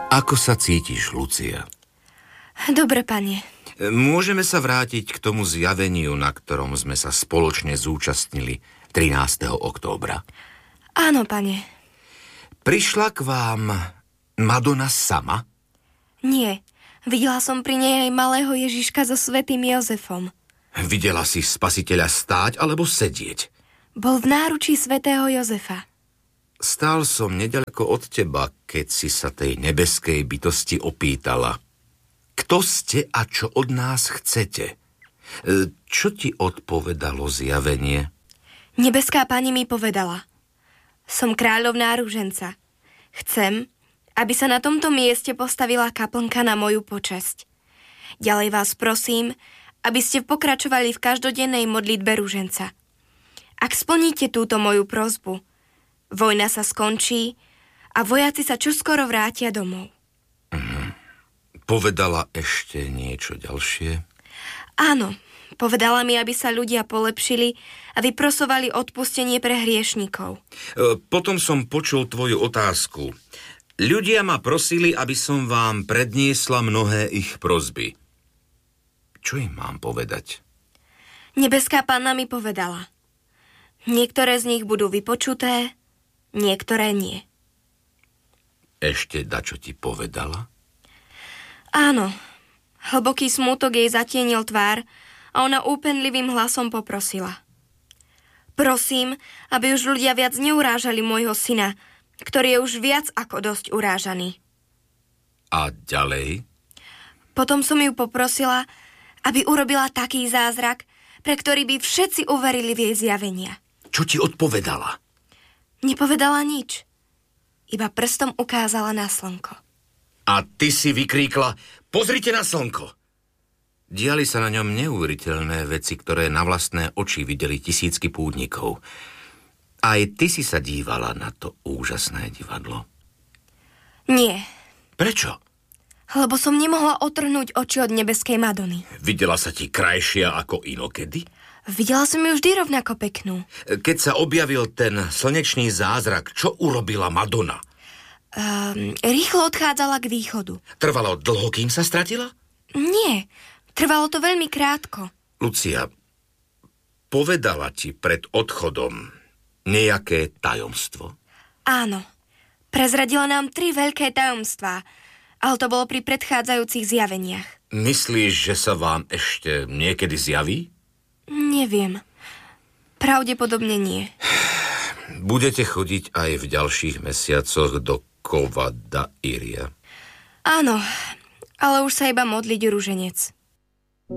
Ako sa cítiš, Lucia? Dobre, pane. Môžeme sa vrátiť k tomu zjaveniu, na ktorom sme sa spoločne zúčastnili 13. októbra. Áno, pane. Prišla k vám Madonna sama? Nie. Videla som pri nej aj malého Ježiška so svätým Jozefom. Videla si spasiteľa stáť alebo sedieť? Bol v náručí svätého Jozefa. Stál som neďaleko od teba, keď si sa tej nebeskej bytosti opýtala. Kto ste a čo od nás chcete? Čo ti odpovedalo zjavenie? Nebeská pani mi povedala: som kráľovná rúženca. Chcem, aby sa na tomto mieste postavila kaplnka na moju počesť. Ďalej vás prosím, aby ste pokračovali v každodennej modlitbe rúženca. Ak splníte túto moju prosbu, vojna sa skončí a vojaci sa čoskoro vrátia domov. Povedala ešte niečo ďalšie? Áno, povedala mi, aby sa ľudia polepšili a vyprosovali odpustenie pre hriešnikov. Potom som počul tvoju otázku. Ľudia ma prosili, aby som vám predniesla mnohé ich prosby. Čo im mám povedať? Nebeská panna mi povedala: niektoré z nich budú vypočuté, niektoré nie. Ešte dačo ti povedala? Áno, hlboký smútok jej zatienil tvár a ona úpenlivým hlasom poprosila: prosím, aby už ľudia viac neurážali môjho syna, ktorý je už viac ako dosť urážaný. A ďalej? Potom som ju poprosila, aby urobila taký zázrak, pre ktorý by všetci uverili v jej zjavenia. Čo ti odpovedala? Nepovedala nič. Iba prstom ukázala na slnko. A ty si vykríkla: pozrite na slnko! Diali sa na ňom neuveriteľné veci, ktoré na vlastné oči videli tisícky pútnikov. Aj ty si sa dívala na to úžasné divadlo? Nie. Prečo? Lebo som nemohla otrhnúť oči od nebeskej Madony. Videla sa ti krajšia ako inokedy? Videla som ju vždy rovnako peknú. Keď sa objavil ten slnečný zázrak, čo urobila Madonna? Rýchlo odchádzala k východu. Trvalo dlho, kým sa stratila? Nie, trvalo to veľmi krátko. Lucia, povedala ti pred odchodom nejaké tajomstvo? Áno, prezradila nám 3 veľké tajomstvá, ale to bolo pri predchádzajúcich zjaveniach. Myslíš, že sa vám ešte niekedy zjaví? Neviem. Pravdepodobne nie. Budete chodiť aj v ďalších mesiacoch do Cova da Iria? Áno, ale už sa iba modliť rúženec.